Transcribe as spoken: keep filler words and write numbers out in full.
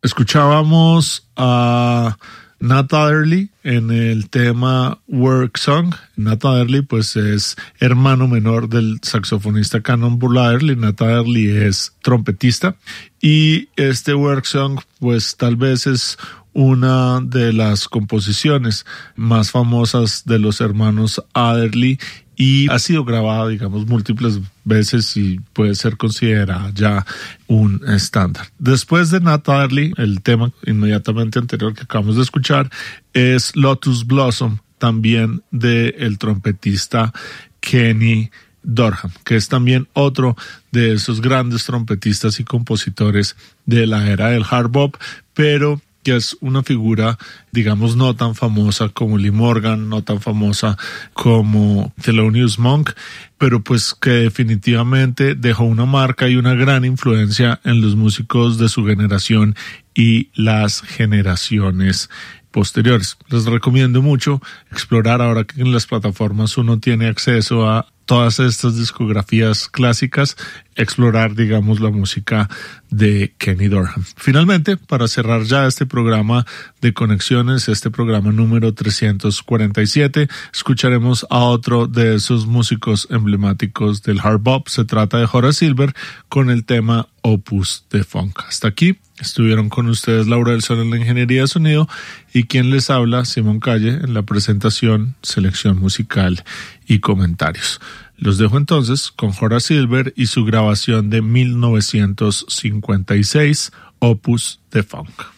Escuchábamos a Nat Adderley en el tema Work Song. Nat Adderley pues es hermano menor del saxofonista Cannonball Adderley. Nat Adderley es trompetista y este Work Song pues tal vez es una de las composiciones más famosas de los hermanos Adderley y ha sido grabada, digamos, múltiples veces y puede ser considerada ya un estándar. Después de Nat Adderley, el tema inmediatamente anterior que acabamos de escuchar es Lotus Blossom, también del trompetista Kenny Dorham, que es también otro de esos grandes trompetistas y compositores de la era del hard bop, pero que es una figura, digamos, no tan famosa como Lee Morgan, no tan famosa como Thelonious Monk, pero pues que definitivamente dejó una marca y una gran influencia en los músicos de su generación y las generaciones posteriores. Les recomiendo mucho explorar, ahora que en las plataformas uno tiene acceso a todas estas discografías clásicas, explorar, digamos, la música de Kenny Dorham. Finalmente, para cerrar ya este programa de conexiones, este programa número trescientos cuarenta y siete, escucharemos a otro de esos músicos emblemáticos del hard bop. Se trata de Horace Silver con el tema Opus de Funk. Hasta aquí estuvieron con ustedes Laura del Sol en la ingeniería de sonido y quien les habla, Simón Calle, en la presentación, selección musical y comentarios. Los dejo entonces con Horace Silver y su grabación de mil novecientos cincuenta y seis, Opus de Funk.